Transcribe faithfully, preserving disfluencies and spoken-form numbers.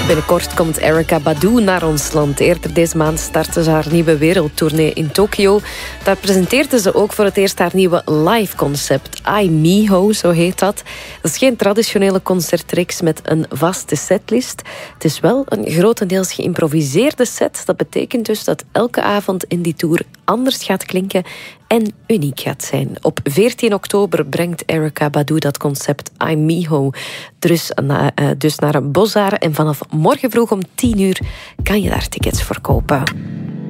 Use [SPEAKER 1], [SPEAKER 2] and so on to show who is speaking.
[SPEAKER 1] Binnenkort komt Erykah Badu naar ons land. Eerder deze maand startte ze haar nieuwe wereldtournee in Tokio. Daar presenteerde ze ook voor het eerst haar nieuwe live-concept. I, Miho, zo heet dat. Dat is geen traditionele concertreeks met een vaste setlist. Het is wel een grotendeels geïmproviseerde set. Dat betekent dus dat elke avond in die tour anders gaat klinken en uniek gaat zijn. Op veertien oktober brengt Erykah Badu dat concept I, Miho dus, na, uh, dus naar een Boszaar. En vanaf morgen vroeg om tien uur kan je daar tickets voor kopen.